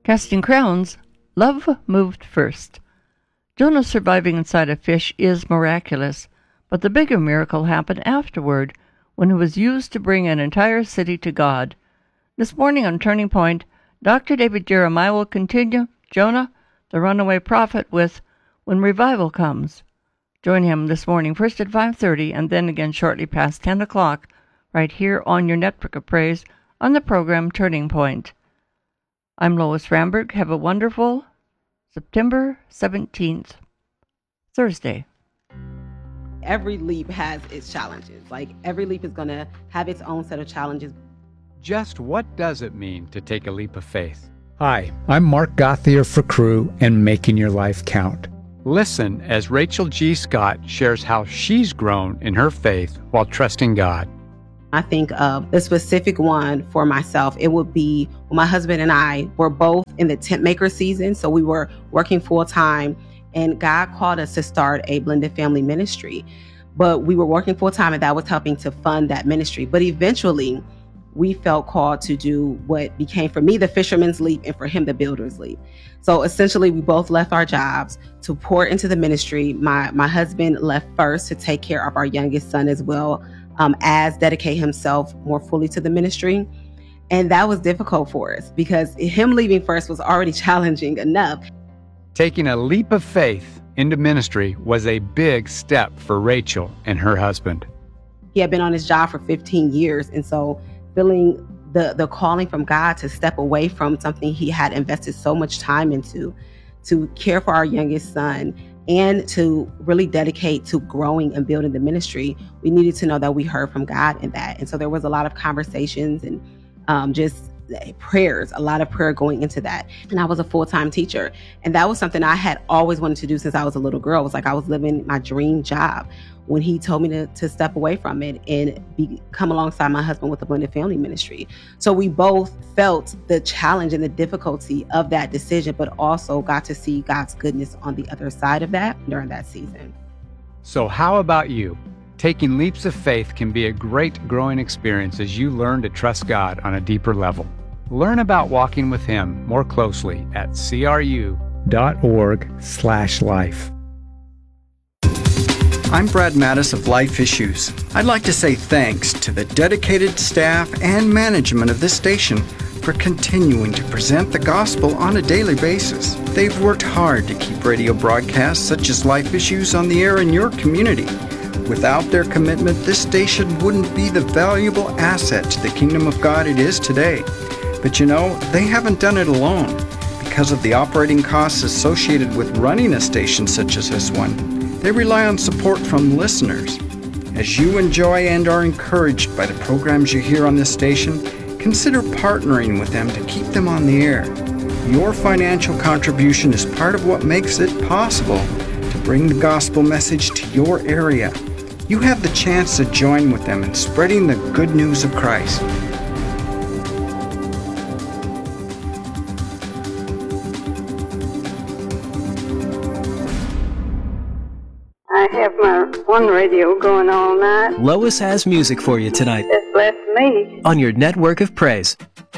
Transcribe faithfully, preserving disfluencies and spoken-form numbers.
Casting crowns, love moved first. Jonah surviving inside a fish is miraculous, but the bigger miracle happened afterward when he was used to bring an entire city to God. This morning on Turning Point, Doctor David Jeremiah will continue Jonah, the runaway prophet, with When Revival Comes. Join him this morning first at five thirty and then again shortly past ten o'clock right here on your network of praise on the program Turning Point. I'm Lois Ramberg. Have a wonderful September seventeenth, Thursday. Every leap has its challenges. Like, every leap is going to have its own set of challenges. Just what does it mean to take a leap of faith? Hi, I'm Mark Gothier for Crew and Making Your Life Count. Listen as Rachel G. Scott shares how she's grown in her faith while trusting God. I think of the specific one for myself. It would be when my husband and I were both in the tent maker season. So we were working full time, and God called us to start a blended family ministry. But we were working full time, and that was helping to fund that ministry. But eventually, we felt called to do what became for me the fisherman's leap and for him the builder's leap. So essentially, we both left our jobs to pour into the ministry. My my husband left first to take care of our youngest son as well, um, as dedicate himself more fully to the ministry. And that was difficult for us because him leaving first was already challenging enough. Taking a leap of faith into ministry was a big step for Rachel and her husband. He had been on his job for fifteen years, and so feeling the the calling from God to step away from something he had invested so much time into, to care for our youngest son and to really dedicate to growing and building the ministry, we needed to know that we heard from God in that. And so there was a lot of conversations and um, just prayers, a lot of prayer going into that. And I was a full-time teacher. And that was something I had always wanted to do since I was a little girl. It was like I was living my dream job when he told me to, to step away from it and be, come alongside my husband with the blended family ministry. So we both felt the challenge and the difficulty of that decision, but also got to see God's goodness on the other side of that during that season. So how about you? Taking leaps of faith can be a great growing experience as you learn to trust God on a deeper level. Learn about walking with Him more closely at cru.org slash life. I'm Brad Mattis of Life Issues. I'd like to say thanks to the dedicated staff and management of this station for continuing to present the gospel on a daily basis. They've worked hard to keep radio broadcasts such as Life Issues on the air in your community. Without their commitment, this station wouldn't be the valuable asset to the kingdom of God it is today. But you know, they haven't done it alone. Because of the operating costs associated with running a station such as this one, they rely on support from listeners. As you enjoy and are encouraged by the programs you hear on this station, consider partnering with them to keep them on the air. Your financial contribution is part of what makes it possible to bring the gospel message to your area. You have the chance to join with them in spreading the good news of Christ. I have my one radio going all night. Lois has music for you tonight. That's blessed me. On your network of praise.